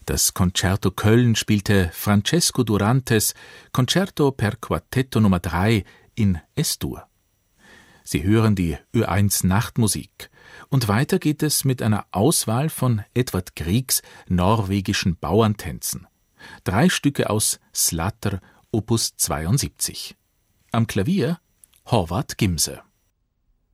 Das Concerto Köln spielte Francesco Durantes Concerto per Quartetto Nummer 3 in S-Dur. Sie hören die Ö1 Nachtmusik. Und weiter geht es mit einer Auswahl von Edvard Griegs norwegischen Bauerntänzen. 3 Stücke aus Slatter, Opus 72. Am Klavier Håvard Gimse.